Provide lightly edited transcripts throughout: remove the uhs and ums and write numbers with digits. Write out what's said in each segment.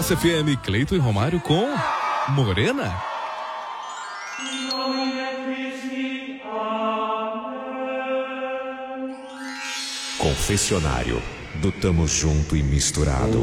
Massa FM, Cleiton e Romário com Morena. Confessionário do Tamo Junto e Misturado.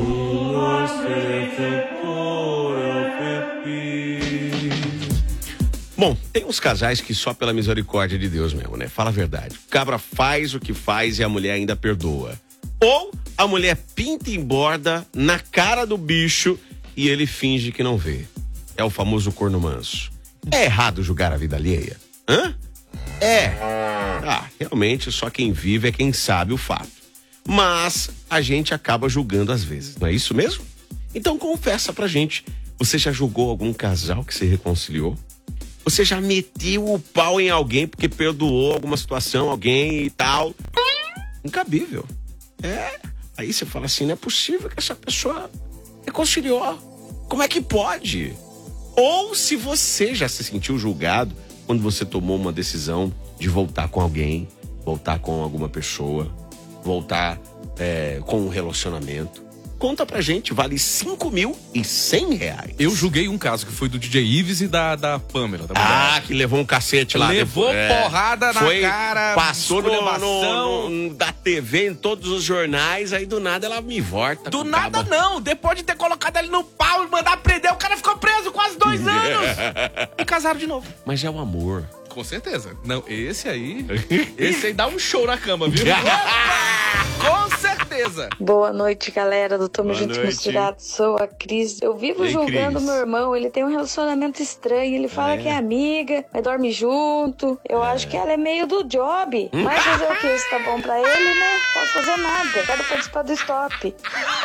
Bom, tem uns casais que só pela misericórdia de Deus mesmo, né? Fala a verdade. O cabra faz o que faz e a mulher ainda perdoa. Ou a mulher pinta e borda na cara do bicho e ele finge que não vê. É o famoso corno manso. É errado julgar a vida alheia? Hã? É. Realmente só quem vive é quem sabe o fato. Mas a gente acaba julgando às vezes, não é isso mesmo? Então confessa pra gente, você já julgou algum casal que se reconciliou? Você já meteu o pau em alguém porque perdoou alguma situação, alguém e tal? Incabível. Aí você fala assim, não é possível que essa pessoa reconciliou. Como é que pode? Ou se você já se sentiu julgado quando você tomou uma decisão de voltar com alguém, voltar com alguma pessoa, voltar com um relacionamento. Conta pra gente, vale R$5.100. Eu julguei um caso que foi do DJ Ives e da Pamela. Que levou um cacete lá. Levou porrada na cara. Passou da TV, em todos os jornais, aí do nada ela me volta. Do nada não, depois de ter colocado ele no pau e mandar prender, o cara ficou preso quase 2 anos. E casaram de novo. Mas é o amor. Com certeza. Não, esse aí dá um show na cama, viu? Com certeza. Boa noite, galera do Tamo Junto Misturado. Sou a Cris. Eu vivo julgando meu irmão. Ele tem um relacionamento estranho. Ele fala que é amiga, mas dorme junto. Eu acho que ela é meio do job. Mas fazer o que? Se tá bom pra ele, né? Posso fazer nada. Quero participar do Stop.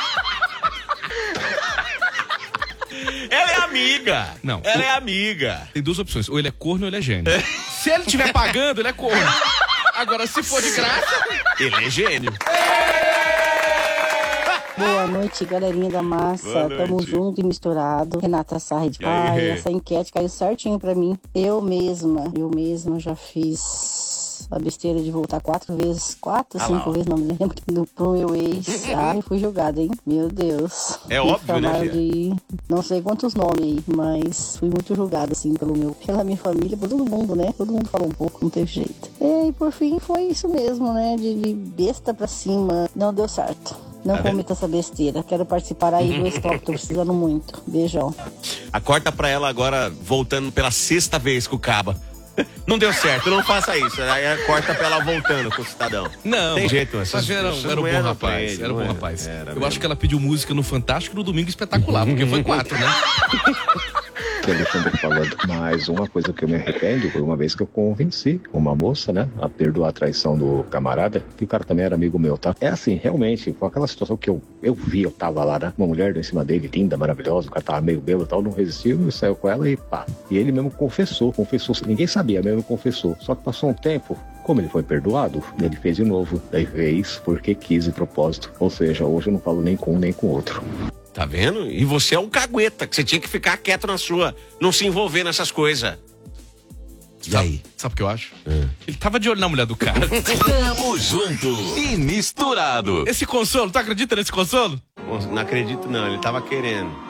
Ela é amiga. Não. Ela é amiga. Tem 2 opções. Ou ele é corno ou ele é gênio. Se ele estiver pagando, ele é corno. Agora, se for de graça, ele é gênio. Boa noite, galerinha da massa. Tamo junto e misturado. Renata Sarri de Pai. Essa enquete caiu certinho pra mim. Eu mesma já fiz a besteira de voltar 4 vezes, 5 vezes, não me lembro, pro meu ex. Eu fui julgada, hein? Meu Deus. É óbvio, né, de não sei quantos nomes aí, mas fui muito julgada, assim, pela minha família, por todo mundo, né? Todo mundo falou um pouco, não teve jeito. E por fim foi isso mesmo, né? De besta pra cima. Não deu certo. Não cometa essa besteira. Quero participar aí do Stop, tô precisando muito. Beijão. Corta pra ela agora, voltando pela 6ª vez com o caba. Não deu certo, não faça isso. Aí corta pra ela voltando com o cidadão. Não. Tem jeito, Era um bom rapaz. Era um bom rapaz. Eu acho que ela pediu música no Fantástico no Domingo Espetacular, porque foi 4, né? Alexandre falando, mas uma coisa que eu me arrependo foi uma vez que eu convenci uma moça, né, a perdoar a traição do camarada, que o cara também era amigo meu, tá? É assim, realmente, com aquela situação que eu vi, eu tava lá, né, uma mulher em cima dele, linda, maravilhosa, o cara tava meio bêbado e tal, não resistiu, saiu com ela e pá. E ele mesmo confessou, ninguém sabia, mesmo confessou. Só que passou um tempo, como ele foi perdoado, ele fez de novo, daí fez porque quis de propósito. Ou seja, hoje eu não falo nem com um nem com o outro. Tá vendo? E você é um cagueta, que você tinha que ficar quieto na sua, não se envolver nessas coisas. E aí? Sabe o que eu acho? Ele tava de olho na mulher do cara. Tamo junto e misturado. Esse consolo, tu acredita nesse consolo? Não acredito não, ele tava querendo.